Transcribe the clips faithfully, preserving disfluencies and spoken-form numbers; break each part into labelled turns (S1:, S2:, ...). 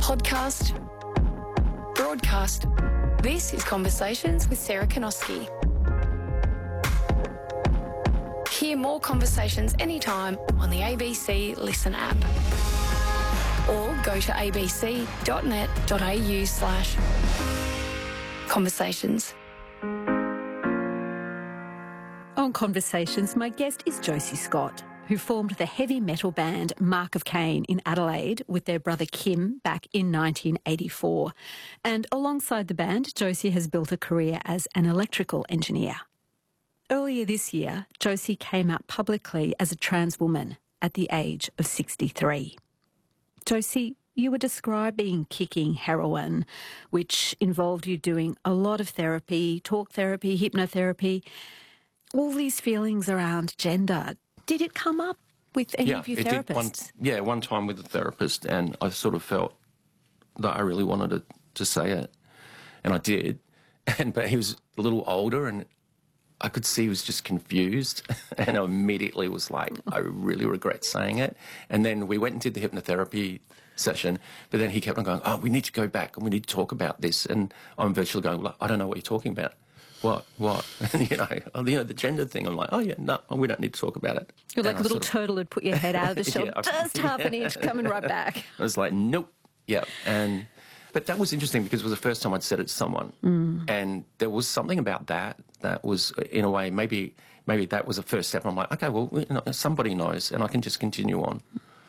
S1: Podcast, broadcast. This is Conversations with Sarah Konoski. Hear more conversations anytime on the A B C Listen app. Or go to abc.net.au slash conversations.
S2: On Conversations, my guest is Josie Scott, who formed the heavy metal band Mark of Cain in Adelaide with their brother Kim back in nineteen eighty-four. And alongside the band, Josie has built a career as an electrical engineer. Earlier this year, Josie came out publicly as a trans woman at the age of sixty-three. Josie, you were describing kicking heroin, which involved you doing a lot of therapy, talk therapy, hypnotherapy, all these feelings around gender. Did it come up with any
S3: yeah,
S2: of your
S3: it
S2: therapists?
S3: Did one, yeah, one time with a therapist, and I sort of felt that I really wanted to, to say it, and I did. And but he was a little older, and I could see he was just confused, and I immediately was like, I really regret saying it. And then we went and did the hypnotherapy session, but then he kept on going, oh, we need to go back and we need to talk about this. And I'm virtually going, well, I don't know what you're talking about. What? What? And, you know, oh, you know, the gender thing. I'm like, oh, yeah, no, we don't need to talk about it.
S2: You're like
S3: and
S2: a little
S3: sort of,
S2: turtle had put your head out of the shell,
S3: yeah,
S2: just half an inch, coming right back.
S3: I was like, nope. Yeah. And but that was interesting because it was the first time I'd said it to someone.
S2: Mm.
S3: And there was something about that that was, in a way, maybe maybe that was the first step. I'm like, okay, well, you know, somebody knows, and I can just continue on.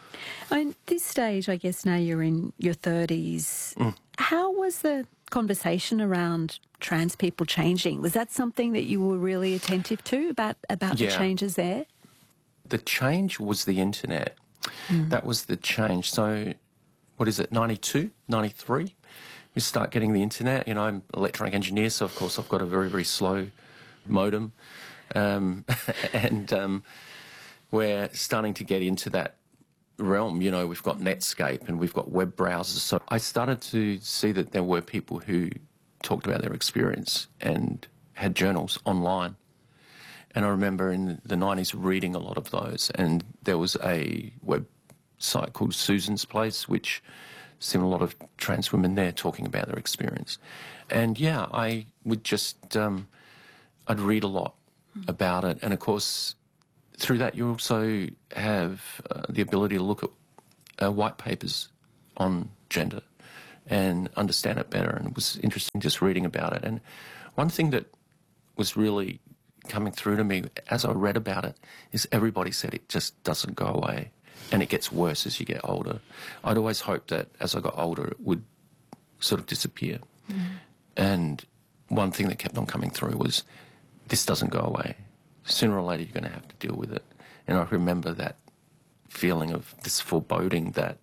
S2: At this stage, I guess now you're in your thirties. Mm. How was the conversation around trans people changing? Was that something that you were really attentive to, about, about
S3: yeah.
S2: the changes there?
S3: The change was the internet. Mm. That was the change. So, what is it, ninety-two, ninety-three? We start getting the internet. You know, I'm an electronic engineer, so of course I've got a very, very slow modem. Um, and um, we're starting to get into that realm. You know, we've got Netscape and we've got web browsers. So I started to see that there were people who talked about their experience and had journals online. And I remember in the nineties reading a lot of those, and there was a website called Susan's Place, which seen a lot of trans women there talking about their experience. And yeah, I would just, um, I'd read a lot about it. And of course, through that you also have uh, the ability to look at uh, white papers on gender and understand it better. And it was interesting just reading about it. And one thing that was really coming through to me as I read about it is everybody said it just doesn't go away. And it gets worse as you get older. I'd always hoped that as I got older it would sort of disappear. Mm. And one thing that kept on coming through was, this doesn't go away. Sooner or later you're going to have to deal with it. And I remember that feeling of this foreboding that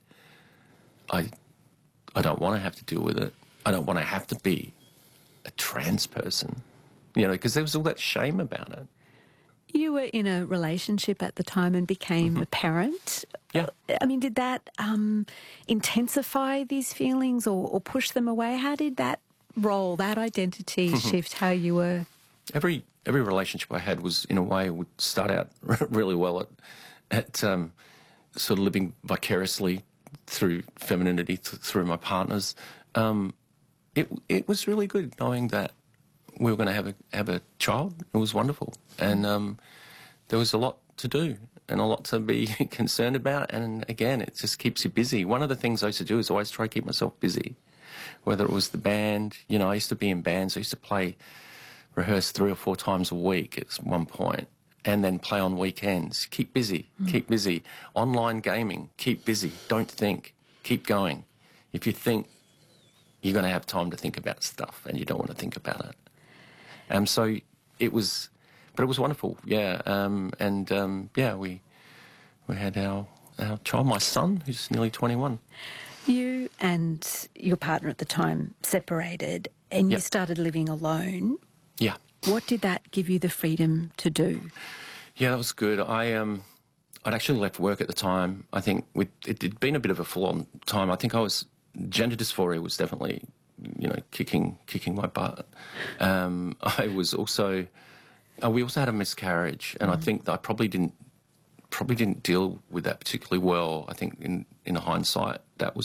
S3: I, I don't want to have to deal with it. I don't want to have to be a trans person, you know, because there was all that shame about it.
S2: You were in a relationship at the time and became mm-hmm. a parent.
S3: Yeah.
S2: I mean, did that um, intensify these feelings or, or push them away? How did that role, that identity mm-hmm. shift how you were?
S3: Every every relationship I had was, in a way, would start out really well at, at um, sort of living vicariously through femininity, th- through my partners. Um, it it was really good knowing that we were going to have a have a child. It was wonderful, and um, there was a lot to do and a lot to be concerned about. And again, it just keeps you busy. One of the things I used to do is always try to keep myself busy, whether it was the band. You know, I used to be in bands. I used to play, rehearse three or four times a week at one point, and then play on weekends. Keep busy. Mm. Keep busy. Online gaming. Keep busy. Don't think. Keep going. If you think, you're going to have time to think about stuff, and you don't want to think about it. Um, so it was, but it was wonderful, yeah. Um, and um, yeah, we we had our our child, my son, who's nearly twenty-one.
S2: You and your partner at the time separated, and yep. you started living alone.
S3: Yeah.
S2: What did that give you the freedom to do?
S3: Yeah, that was good. I um, I'd actually left work at the time. I think with, it had been a bit of a full-on time. I think I was gender dysphoria was definitely, you know, kicking kicking my butt. Um, I was also, uh, we also had a miscarriage, and mm. I think that I probably didn't probably didn't deal with that particularly well. I think in in hindsight, that was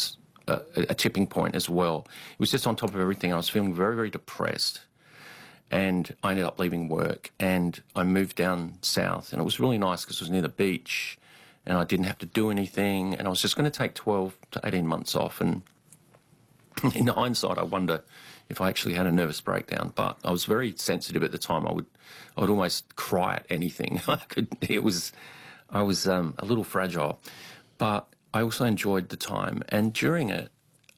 S3: a, a tipping point as well. It was just on top of everything. I was feeling very, very depressed. And I ended up leaving work and I moved down south, and it was really nice because it was near the beach and I didn't have to do anything, and I was just going to take twelve to eighteen months off. And in hindsight, I wonder if I actually had a nervous breakdown, but I was very sensitive at the time. I would, I would almost cry at anything. I could, it was, I was um, a little fragile, but I also enjoyed the time. And during it,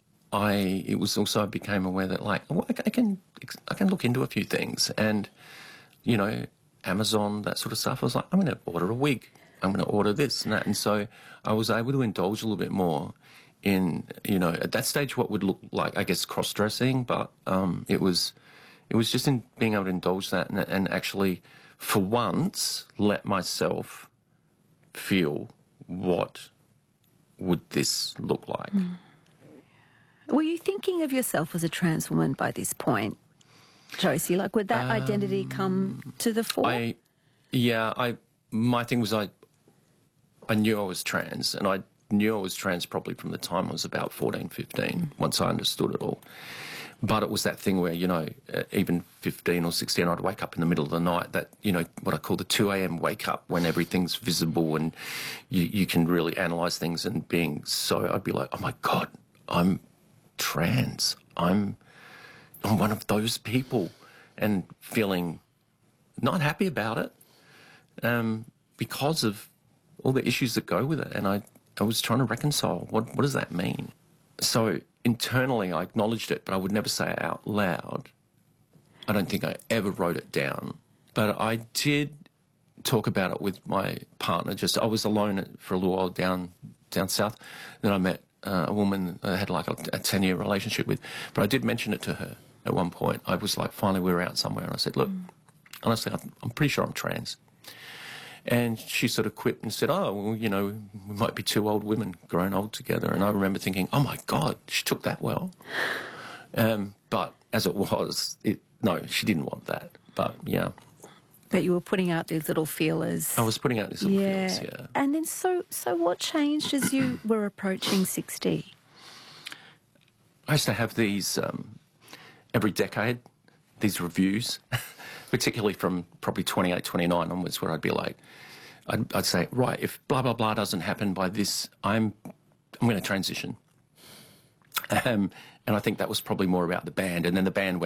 S3: I, it was also, I became aware that, like, well, I can, I can look into a few things, and, you know, Amazon, that sort of stuff. I was like, I'm going to order a wig. I'm going to order this and that. And so I was able to indulge a little bit more in, you know, at that stage what would look like, I guess, cross-dressing, but um, it was it was just in being able to indulge that and, and actually, for once, let myself feel what would this look like.
S2: Mm. Were you thinking of yourself as a trans woman by this point, Josie? Like, would that um, identity come to the fore?
S3: I, yeah, I. My thing was I, I knew I was trans, and I knew I was trans probably from the time I was about fourteen, fifteen, once I understood it all. But it was that thing where, you know, uh, even fifteen or sixteen, I'd wake up in the middle of the night, that, you know, what I call the two a m wake up, when everything's visible and you, you can really analyse things, and being so, I'd be like, oh my God, I'm trans. I'm, I'm one of those people, and feeling not happy about it um, because of all the issues that go with it. And I, I was trying to reconcile, what, what does that mean? So internally I acknowledged it, but I would never say it out loud. I don't think I ever wrote it down. But I did talk about it with my partner. Just I was alone for a little while down down south. Then I met uh, a woman I had like a ten-year relationship with. But I did mention it to her at one point. I was like, finally we were out somewhere, and I said, look, honestly, I'm, I'm pretty sure I'm trans. And she sort of quipped and said, oh, well, you know, we might be two old women grown old together. And I remember thinking, oh, my God, she took that well. Um, but as it was, it, no, she didn't want that. But, yeah.
S2: But you were putting out these little feelers.
S3: I was putting out these little
S2: yeah.
S3: feelers, yeah.
S2: And then so, so what changed as you were approaching sixty?
S3: I used to have these, um, every decade, these reviews, particularly from probably twenty-eight, twenty-nine onwards, where I'd be like, I'd, I'd say, right, if blah, blah, blah doesn't happen by this, I'm I'm going to transition. Um, and I think that was probably more about the band. And then the band went